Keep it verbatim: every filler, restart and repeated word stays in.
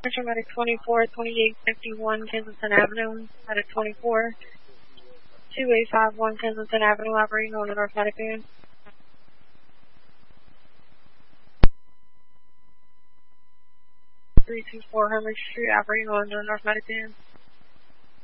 Metro Medic twenty-four, twenty-eight fifty-one Kensington Avenue, Medic twenty-four, two eight five one Kensington Avenue, operating on the North Medic van. three two four Herman Street, operating on the North Medic van.